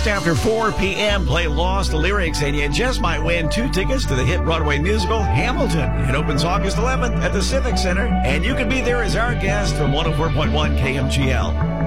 After 4 p.m., play Lost Lyrics, and you just might win 2 tickets to the hit Broadway musical Hamilton. It opens August 11th at the Civic Center, and you can be there as our guest from 104.1 KMGL.